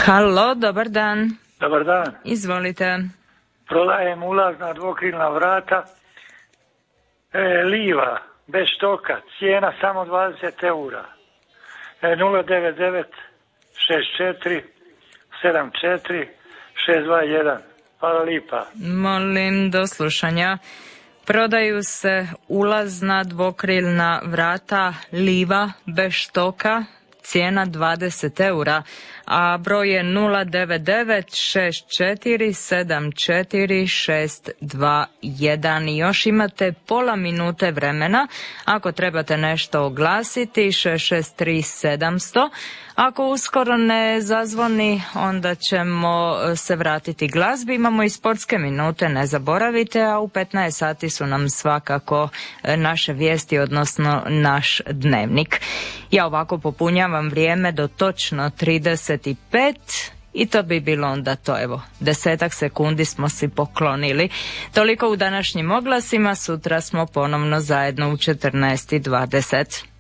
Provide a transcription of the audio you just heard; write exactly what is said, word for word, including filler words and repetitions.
Halo, dobar dan. Dobar dan. Izvolite. Prodajem ulazna dvokrilna vrata, e, Liva, bez štoka, cijena samo dvadeset eura. E, nula devet devet šest četiri sedam četiri šest dva jedan. Hvala lipa. Molim, do slušanja. Prodaju se ulazna dvokrilna vrata Liva bez štoka, cijena dvadeset eura, a broj je nula devet devet šest četiri sedam četiri šest dva jedan. I još imate pola minute vremena ako trebate nešto oglasiti, šest šest tri sedamsto. Ako uskoro ne zazvoni, onda ćemo se vratiti glazbi. Imamo i sportske minute, ne zaboravite, a u petnaest sati su nam svakako naše vijesti, odnosno naš dnevnik. Ja ovako popunjavam vrijeme do točno trideset pet i to bi bilo onda to, evo, desetak sekundi smo si poklonili. Toliko u današnjim oglasima, sutra smo ponovno zajedno u četrnaest i dvadeset.